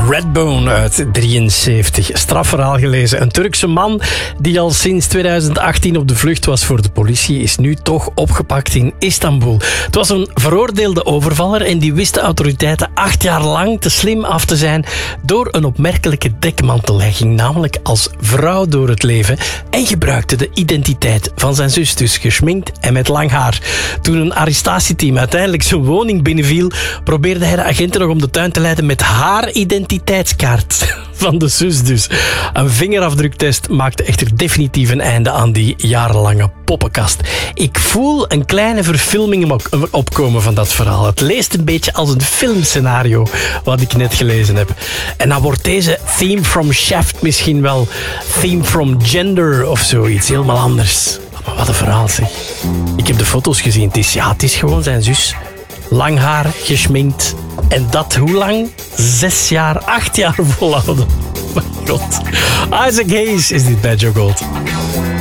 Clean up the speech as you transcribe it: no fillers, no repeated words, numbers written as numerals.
Redbone uit 73. Strafverhaal gelezen. Een Turkse man die al sinds 2018 op de vlucht was voor de politie, is nu toch opgepakt in Istanbul. Het was een veroordeelde overvaller en die wisten autoriteiten 8 jaar lang te slim af te zijn door een opmerkelijke dekmantel. Hij ging namelijk als vrouw door het leven en gebruikte de identiteit van zijn zus, dus geschminkt en met lang haar. Toen een arrestatieteam uiteindelijk zijn woning binnenviel, probeerde hij de agenten nog om de tuin te leiden met haar identiteitskaart van de zus dus. Een vingerafdruktest maakte echter definitief een einde aan die jarenlange poppenkast. Ik voel een kleine verfilming opkomen van dat verhaal. Het leest een beetje als een filmscenario wat ik net gelezen heb. En dan wordt deze theme from Shaft misschien wel theme from Gender of zoiets. Helemaal anders. Maar wat een verhaal zeg. Ik heb de foto's gezien. Het is gewoon zijn zus. Lang haar, geschminkt. En dat hoe lang? 6 jaar, 8 jaar volhouden. Mijn god. Isaac Hayes is dit bij Joe Gold.